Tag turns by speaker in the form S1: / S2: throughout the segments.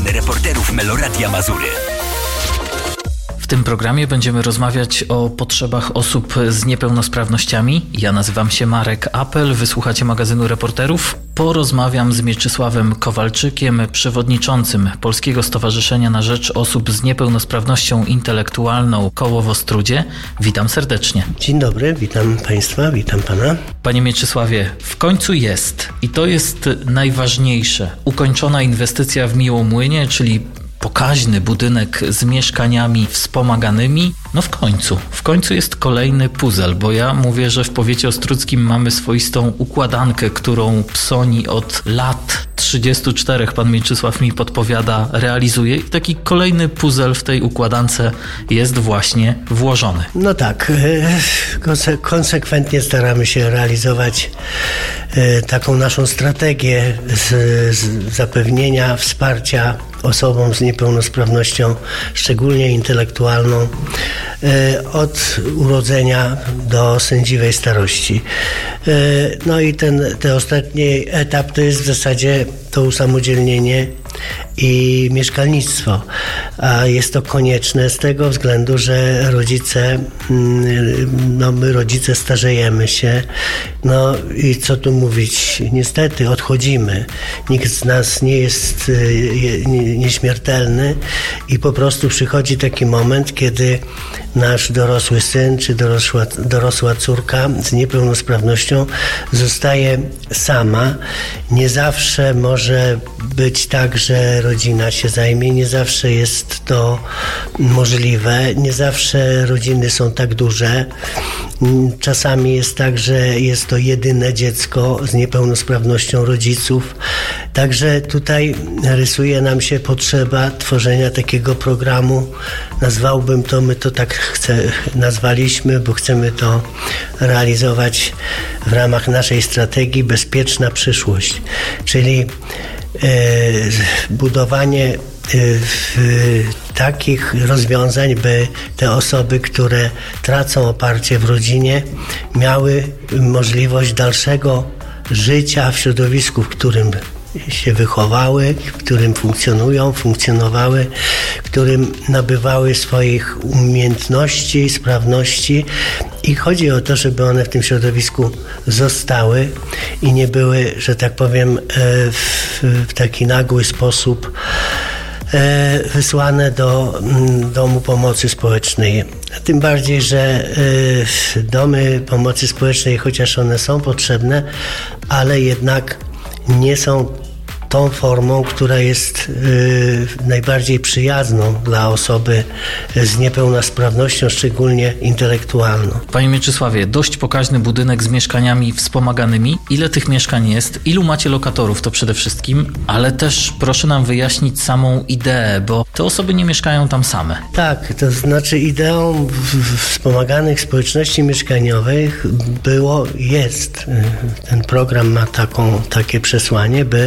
S1: magazyn reporterów Meloradia Mazury.
S2: W tym programie będziemy rozmawiać o potrzebach osób z niepełnosprawnościami. Ja nazywam się Marek Apel, wysłuchacie magazynu reporterów. Porozmawiam z Mieczysławem Kowalczykiem, przewodniczącym Polskiego Stowarzyszenia na Rzecz Osób z Niepełnosprawnością Intelektualną Koło w Ostródzie. Witam serdecznie.
S3: Dzień dobry, witam Państwa, witam Pana.
S2: Panie Mieczysławie, w końcu jest, i to jest najważniejsze, ukończona inwestycja w Miłomłynie, czyli pokaźny budynek z mieszkaniami wspomaganymi. No w końcu jest kolejny puzzle, bo ja mówię, że w powiecie ostródzkim mamy swoistą układankę, którą Psoni od lat 34, pan Mieczysław mi podpowiada, realizuje i taki kolejny puzzle w tej układance jest właśnie włożony.
S3: No tak, konsekwentnie staramy się realizować taką naszą strategię z zapewnienia wsparcia osobom z niepełnosprawnością, szczególnie intelektualną, od urodzenia do sędziwej starości. No i ten ostatni etap to jest w zasadzie to usamodzielnienie i mieszkalnictwo. A jest to konieczne z tego względu, że my rodzice starzejemy się. No i co tu mówić? Niestety odchodzimy. Nikt z nas nie jest nieśmiertelny i po prostu przychodzi taki moment, kiedy nasz dorosły syn czy dorosła córka z niepełnosprawnością zostaje sama. Nie zawsze może być tak, że rodzina się zajmie, nie zawsze jest to możliwe, nie zawsze rodziny są tak duże. Czasami jest tak, że jest to jedyne dziecko z niepełnosprawnością rodziców. Także tutaj rysuje nam się potrzeba tworzenia takiego programu. Nazwałbym to, my to tak nazwaliśmy, bo chcemy to realizować w ramach naszej strategii Bezpieczna przyszłość, czyli budowanie takich rozwiązań, by te osoby, które tracą oparcie w rodzinie, miały możliwość dalszego życia w środowisku, w którym się wychowały, w którym funkcjonowały, w którym nabywały swoich umiejętności, sprawności i chodzi o to, żeby one w tym środowisku zostały i nie były, że tak powiem, w taki nagły sposób wysłane do Domu Pomocy Społecznej. Tym bardziej, że domy pomocy społecznej, chociaż one są potrzebne, ale jednak nie są tą formą, która jest najbardziej przyjazną dla osoby z niepełnosprawnością, szczególnie intelektualną.
S2: Panie Mieczysławie, dość pokaźny budynek z mieszkaniami wspomaganymi. Ile tych mieszkań jest? Ilu macie lokatorów? To przede wszystkim, ale też proszę nam wyjaśnić samą ideę, bo te osoby nie mieszkają tam same.
S3: Tak, to znaczy ideą wspomaganych społeczności mieszkaniowych jest. Ten program ma takie przesłanie, by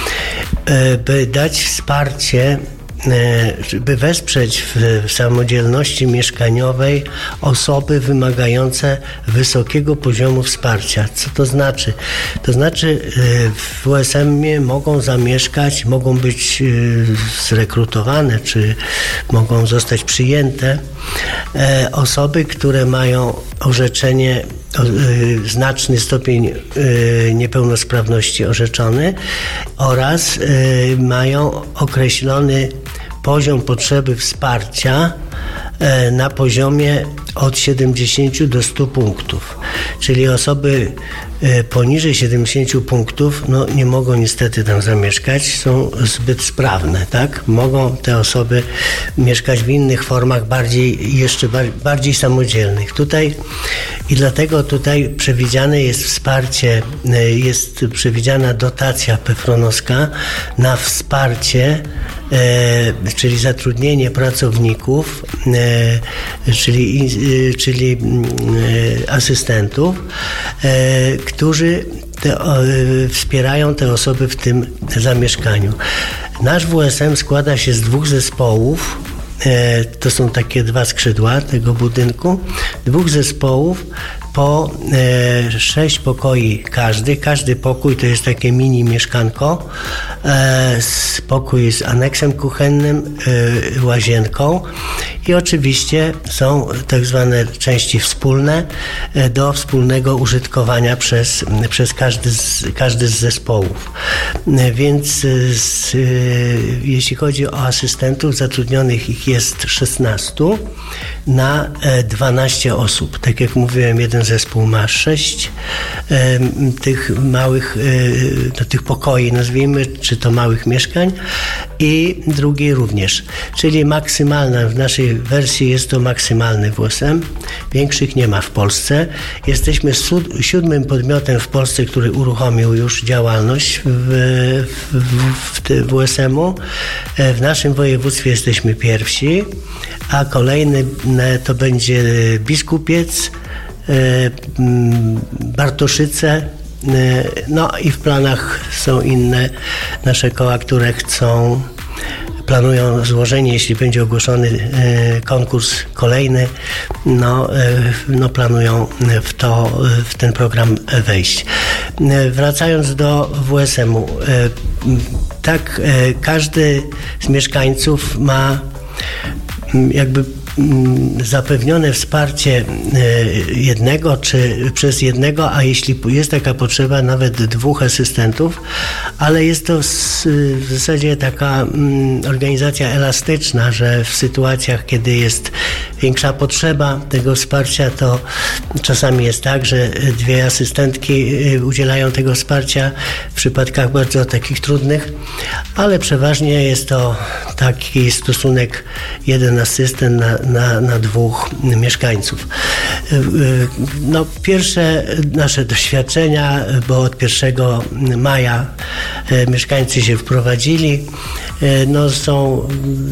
S3: dać wsparcie, by wesprzeć w samodzielności mieszkaniowej osoby wymagające wysokiego poziomu wsparcia. Co to znaczy? To znaczy w WSM-ie mogą zamieszkać, mogą być zrekrutowane, czy mogą zostać przyjęte osoby, które mają orzeczenie, znaczny stopień niepełnosprawności orzeczony oraz mają określony poziom potrzeby wsparcia na poziomie od 70 do 100 punktów. Czyli osoby poniżej 70 punktów nie mogą niestety tam zamieszkać, są zbyt sprawne, tak? Mogą te osoby mieszkać w innych formach, bardziej samodzielnych. Dlatego tutaj przewidziane jest wsparcie, jest przewidziana dotacja PFRON-owska na wsparcie, czyli zatrudnienie pracowników, czyli asystentów, którzy wspierają te osoby w tym zamieszkaniu. Nasz WSM składa się z 2 zespołów. To są takie 2 skrzydła tego budynku, 2 zespołów, po 6 pokoi każdy pokój to jest takie mini mieszkanko, pokój z aneksem kuchennym, łazienką i oczywiście są tak zwane części wspólne do wspólnego użytkowania przez każdy z zespołów. Więc jeśli chodzi o asystentów, zatrudnionych ich jest 16 na 12 osób. Tak jak mówiłem, jeden zespół ma 6 tych małych, tych pokoi, nazwijmy, czy to małych mieszkań i drugi również. Czyli maksymalna, w naszej wersji jest to maksymalny WSM. Większych nie ma w Polsce. Jesteśmy 7. podmiotem w Polsce, który uruchomił już działalność w WSM-u. W naszym województwie jesteśmy pierwsi, a kolejny to będzie Biskupiec, Bartoszyce, no i w planach są inne nasze koła, które planują złożenie, jeśli będzie ogłoszony konkurs kolejny, planują w ten program wejść. Wracając do WSM-u, tak każdy z mieszkańców ma jakby zapewnione wsparcie jednego czy przez jednego, a jeśli jest taka potrzeba, nawet 2 asystentów, ale jest to w zasadzie taka organizacja elastyczna, że w sytuacjach, kiedy jest większa potrzeba tego wsparcia, to czasami jest tak, że 2 asystentki udzielają tego wsparcia w przypadkach bardzo takich trudnych, ale przeważnie jest to taki stosunek 1 asystent na 2 mieszkańców. Pierwsze nasze doświadczenia, bo od 1 maja mieszkańcy się wprowadzili, są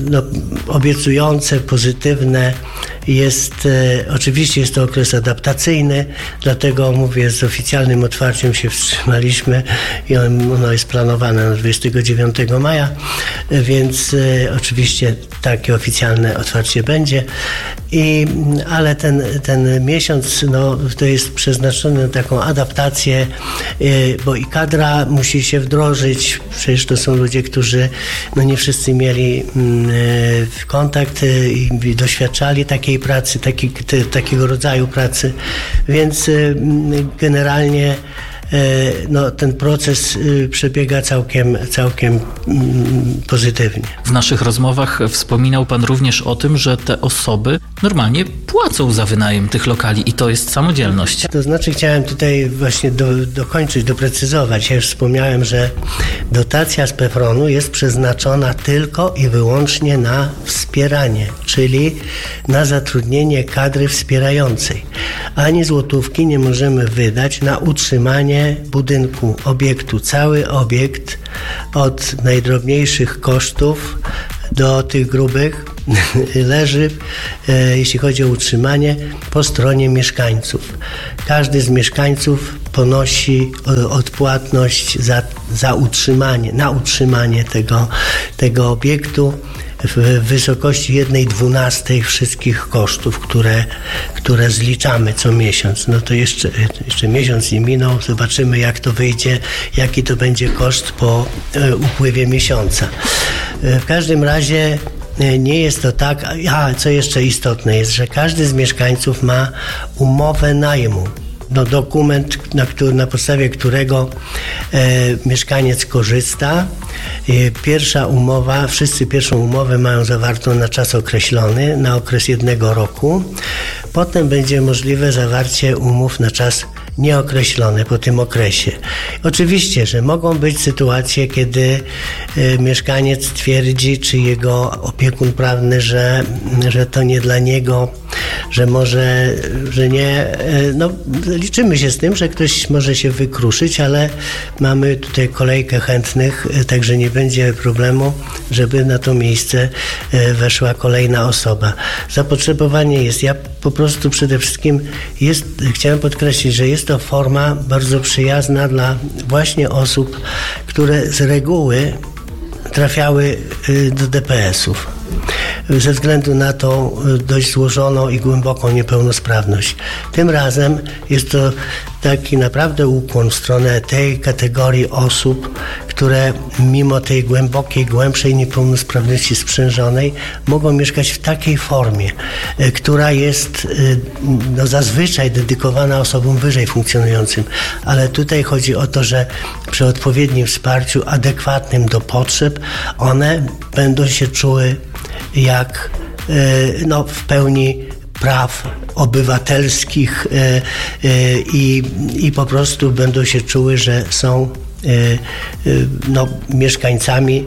S3: obiecujące, pozytywne. Oczywiście jest to okres adaptacyjny, dlatego mówię, z oficjalnym otwarciem się wstrzymaliśmy i ono jest planowane na 29 maja, więc oczywiście takie oficjalne otwarcie będzie. Ale ten miesiąc to jest przeznaczony na taką adaptację, bo i kadra musi się wdrożyć. Przecież to są ludzie, którzy nie wszyscy mieli kontakt i doświadczali takiej pracy, takiego rodzaju pracy, więc generalnie ten proces przebiega całkiem pozytywnie.
S2: W naszych rozmowach wspominał Pan również o tym, że te osoby normalnie płacą za wynajem tych lokali i to jest samodzielność.
S3: To znaczy chciałem tutaj właśnie dokończyć, doprecyzować. Ja już wspomniałem, że dotacja z PFRON-u jest przeznaczona tylko i wyłącznie na wspieranie, czyli na zatrudnienie kadry wspierającej. Ani złotówki nie możemy wydać na utrzymanie budynku, obiektu. Cały obiekt od najdrobniejszych kosztów do tych grubych leży, jeśli chodzi o utrzymanie, po stronie mieszkańców. Każdy z mieszkańców ponosi odpłatność na utrzymanie tego obiektu w wysokości 1/12 wszystkich kosztów, które zliczamy co miesiąc. To jeszcze miesiąc nie minął, zobaczymy jak to wyjdzie, jaki to będzie koszt po upływie miesiąca. W każdym razie nie jest to tak, co jeszcze istotne jest, że każdy z mieszkańców ma umowę najmu. Dokument, na podstawie którego mieszkaniec korzysta. Pierwsza umowa, wszyscy pierwszą umowę mają zawartą na czas określony, na okres 1 roku. Potem będzie możliwe zawarcie umów na czas nieokreślone po tym okresie. Oczywiście, że mogą być sytuacje, kiedy mieszkaniec twierdzi, czy jego opiekun prawny, że to nie dla niego, że nie. Liczymy się z tym, że ktoś może się wykruszyć, ale mamy tutaj kolejkę chętnych, także nie będzie problemu, żeby na to miejsce weszła kolejna osoba. Zapotrzebowanie jest. Ja po prostu przede wszystkim chciałem podkreślić, że jest to forma bardzo przyjazna dla właśnie osób, które z reguły trafiały do DPS-ów. ze względu na tą dość złożoną i głęboką niepełnosprawność. Tym razem jest to taki naprawdę ukłon w stronę tej kategorii osób, które mimo tej głębokiej, głębszej niepełnosprawności sprzężonej mogą mieszkać w takiej formie, która jest zazwyczaj dedykowana osobom wyżej funkcjonującym. Ale tutaj chodzi o to, że przy odpowiednim wsparciu adekwatnym do potrzeb one będą się czuły jak w pełni praw obywatelskich i po prostu będą się czuły, że są mieszkańcami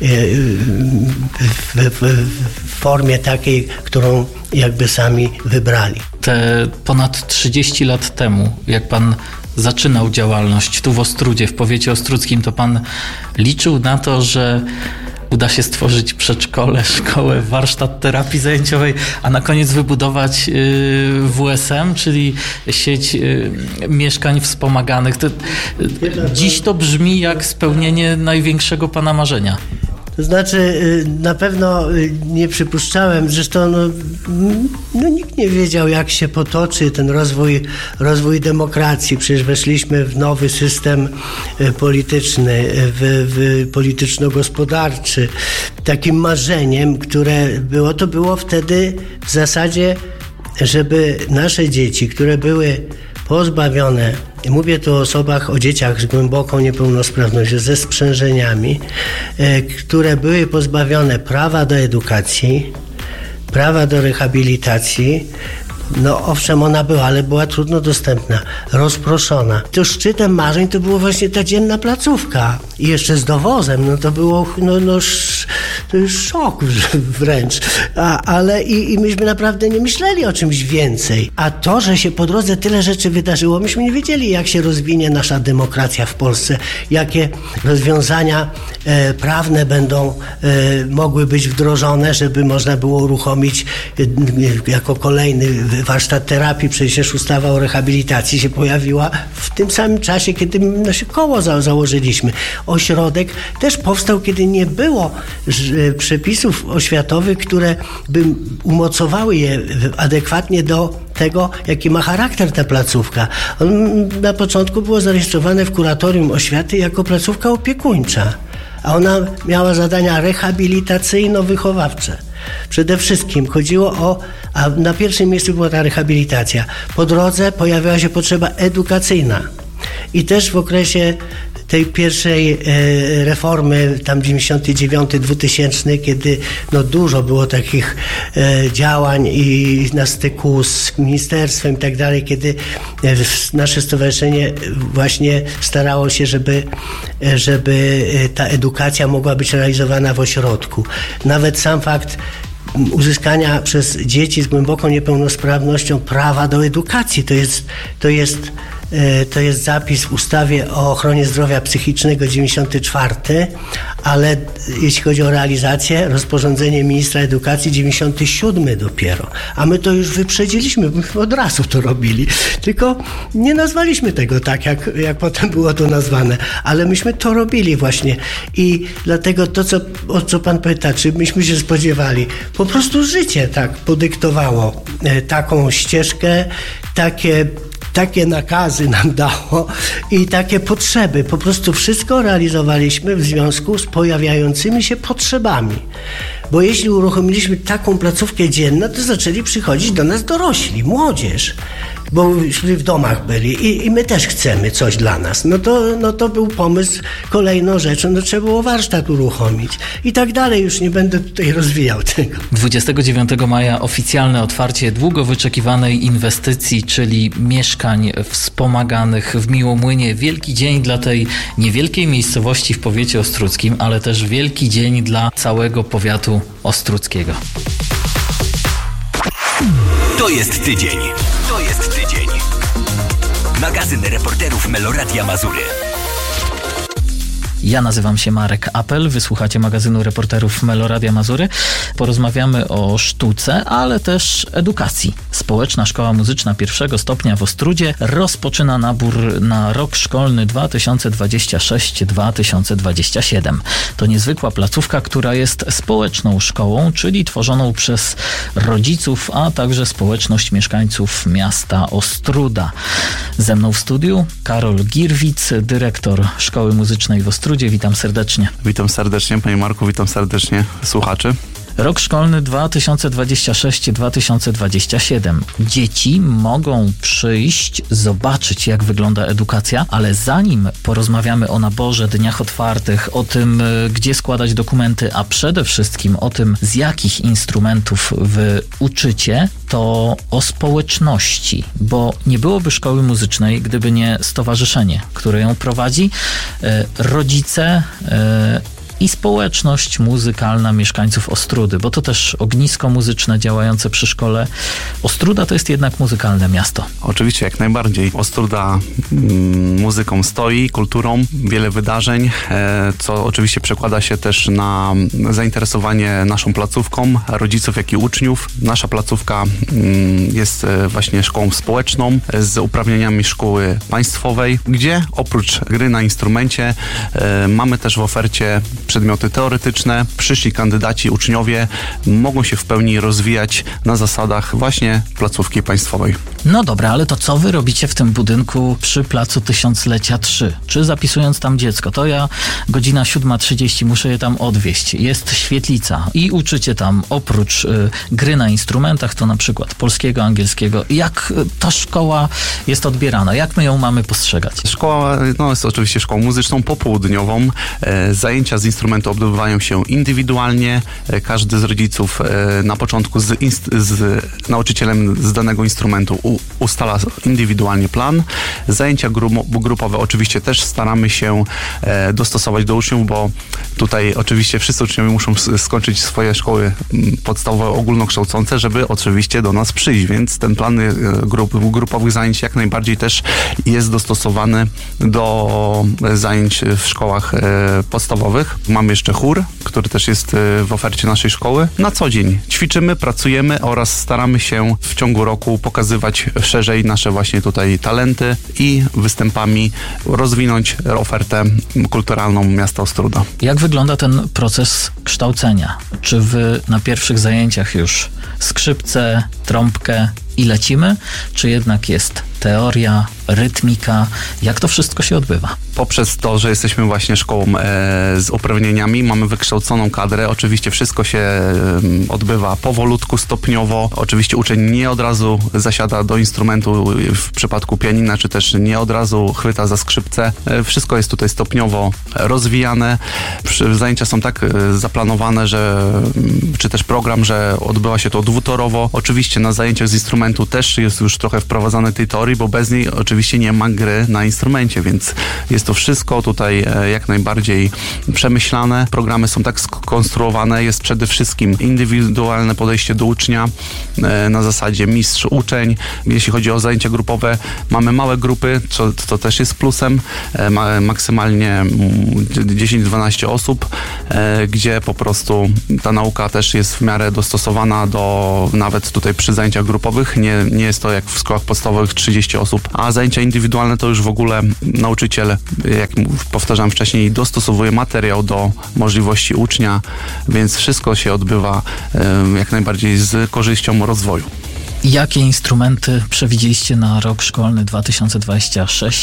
S3: w formie takiej, którą jakby sami wybrali.
S2: Te ponad 30 lat temu, jak pan zaczynał działalność tu w Ostródzie, w powiecie ostródzkim, to pan liczył na to, że uda się stworzyć przedszkole, szkołę, warsztat terapii zajęciowej, a na koniec wybudować WSM, czyli sieć mieszkań wspomaganych. Dziś to brzmi jak spełnienie największego pana marzenia.
S3: To znaczy, na pewno nie przypuszczałem, zresztą nikt nie wiedział, jak się potoczy ten rozwój demokracji. Przecież weszliśmy w nowy system polityczny, polityczno-gospodarczy. Takim marzeniem, które było wtedy w zasadzie, żeby nasze dzieci, które były pozbawione, i mówię tu o dzieciach z głęboką niepełnosprawnością, ze sprzężeniami, które były pozbawione prawa do edukacji, prawa do rehabilitacji. Owszem, ona była, ale była trudno dostępna, rozproszona. To szczytem marzeń to było właśnie ta dzienna placówka. I jeszcze z dowozem, to było to już szok wręcz. Ale myśmy naprawdę nie myśleli o czymś więcej. A to, że się po drodze tyle rzeczy wydarzyło, myśmy nie wiedzieli, jak się rozwinie nasza demokracja w Polsce, jakie rozwiązania prawne będą mogły być wdrożone, żeby można było uruchomić jako kolejny warsztat terapii. Przecież ustawa o rehabilitacji się pojawiła w tym samym czasie, kiedy nasze koło założyliśmy. Ośrodek też powstał, kiedy nie było przepisów oświatowych, które by umocowały je adekwatnie do tego, jaki ma charakter ta placówka. Na początku było zarejestrowane w kuratorium oświaty jako placówka opiekuńcza, a ona miała zadania rehabilitacyjno-wychowawcze. Przede wszystkim chodziło a na pierwszym miejscu była ta rehabilitacja. Po drodze pojawiała się potrzeba edukacyjna. I też w okresie tej pierwszej reformy, tam 99-2000, kiedy dużo było takich działań i na styku z ministerstwem i tak dalej, kiedy nasze stowarzyszenie właśnie starało się, żeby ta edukacja mogła być realizowana w ośrodku. Nawet sam fakt uzyskania przez dzieci z głęboką niepełnosprawnością prawa do edukacji, to jest zapis w ustawie o ochronie zdrowia psychicznego 94, ale jeśli chodzi o realizację, rozporządzenie ministra edukacji 97 dopiero. A my to już wyprzedziliśmy, myśmy od razu to robili. Tylko nie nazwaliśmy tego tak, jak potem było to nazwane. Ale myśmy to robili właśnie. I dlatego o co pan pyta, czy myśmy się spodziewali? Po prostu życie tak podyktowało taką ścieżkę, takie nakazy nam dało i takie potrzeby. Po prostu wszystko realizowaliśmy w związku z pojawiającymi się potrzebami. Bo jeśli uruchomiliśmy taką placówkę dzienną, to zaczęli przychodzić do nas dorośli, młodzież. Bo w domach byli i my też chcemy coś dla nas. To był pomysł, kolejną rzeczą, trzeba było warsztat uruchomić i tak dalej. Już nie będę tutaj rozwijał tego.
S2: 29 maja oficjalne otwarcie długo wyczekiwanej inwestycji, czyli mieszkań wspomaganych w Miłomłynie. Wielki dzień dla tej niewielkiej miejscowości w powiecie ostródzkim, ale też wielki dzień dla całego powiatu ostródzkiego.
S1: To jest tydzień. Magazyn reporterów Meloradia Mazury.
S2: Ja nazywam się Marek Apel, wysłuchacie magazynu reporterów Meloradia Mazury. Porozmawiamy o sztuce, ale też edukacji. Społeczna Szkoła Muzyczna pierwszego stopnia w Ostródzie rozpoczyna nabór na rok szkolny 2026-2027. To niezwykła placówka, która jest społeczną szkołą, czyli tworzoną przez rodziców, a także społeczność mieszkańców miasta Ostróda. Ze mną w studiu Karol Girwic, dyrektor Szkoły Muzycznej w Ostródzie. Witam serdecznie.
S4: Witam serdecznie, panie Marku, witam serdecznie słuchaczy.
S2: Rok szkolny 2026-2027. Dzieci mogą przyjść, zobaczyć, jak wygląda edukacja, ale zanim porozmawiamy o naborze, dniach otwartych, o tym, gdzie składać dokumenty, a przede wszystkim o tym, z jakich instrumentów wy uczycie, to o społeczności, bo nie byłoby szkoły muzycznej, gdyby nie stowarzyszenie, które ją prowadzi, rodzice i społeczność muzykalna mieszkańców Ostródy, bo to też ognisko muzyczne działające przy szkole. Ostróda to jest jednak muzykalne miasto.
S4: Oczywiście, jak najbardziej. Ostróda muzyką stoi, kulturą, wiele wydarzeń, co oczywiście przekłada się też na zainteresowanie naszą placówką, rodziców, jak i uczniów. Nasza placówka jest właśnie szkołą społeczną z uprawnieniami szkoły państwowej, gdzie oprócz gry na instrumencie mamy też w ofercie przedmioty teoretyczne. Przyszli kandydaci, uczniowie mogą się w pełni rozwijać na zasadach właśnie placówki państwowej.
S2: No dobra, ale to co wy robicie w tym budynku przy Placu Tysiąclecia 3? Czy zapisując tam dziecko, to ja godzina 7:30 muszę je tam odwieźć. Jest świetlica i uczycie tam oprócz gry na instrumentach, to na przykład polskiego, angielskiego. Jak ta szkoła jest odbierana? Jak my ją mamy postrzegać?
S4: Szkoła jest oczywiście szkołą muzyczną popołudniową. Zajęcia z instrumentu odbywają się indywidualnie. Każdy z rodziców na początku z nauczycielem z danego instrumentu ustala indywidualnie plan. Zajęcia grupowe oczywiście też staramy się dostosować do uczniów, bo tutaj oczywiście wszyscy uczniowie muszą skończyć swoje szkoły podstawowe ogólnokształcące, żeby oczywiście do nas przyjść, więc ten plan grupowych zajęć jak najbardziej też jest dostosowany do zajęć w szkołach podstawowych. Mamy jeszcze chór, który też jest w ofercie naszej szkoły. Na co dzień ćwiczymy, pracujemy oraz staramy się w ciągu roku pokazywać szerzej nasze właśnie tutaj talenty i występami rozwinąć ofertę kulturalną miasta Ostróda.
S2: Jak wygląda ten proces kształcenia? Czy wy na pierwszych zajęciach już skrzypce, trąbkę i lecimy? Czy jednak jest teoria, rytmika? Jak to wszystko się odbywa?
S4: Poprzez to, że jesteśmy właśnie szkołą z uprawnieniami, mamy wykształconą kadrę. Oczywiście wszystko się odbywa powolutku, stopniowo. Oczywiście uczeń nie od razu zasiada do instrumentu w przypadku pianina, czy też nie od razu chwyta za skrzypce. Wszystko jest tutaj stopniowo rozwijane. Zajęcia są tak zaplanowane, czy też program, że odbywa się to dwutorowo. Oczywiście na zajęciach z instrumentu też jest już trochę wprowadzane tej teorii, bo bez niej oczywiście nie ma gry na instrumencie, więc jest to wszystko tutaj jak najbardziej przemyślane. Programy są tak skonstruowane, jest przede wszystkim indywidualne podejście do ucznia na zasadzie mistrz-uczeń. Jeśli chodzi o zajęcia grupowe, mamy małe grupy, co też jest plusem, maksymalnie 10-12 osób, gdzie po prostu ta nauka też jest w miarę dostosowana do nawet tutaj przy zajęciach grupowych. Nie jest to jak w szkołach podstawowych 30 osób, a zajęcia indywidualne to już w ogóle nauczyciel, jak powtarzam wcześniej, dostosowuje materiał do możliwości ucznia, więc wszystko się odbywa jak najbardziej z korzyścią rozwoju.
S2: Jakie instrumenty przewidzieliście na rok szkolny 2026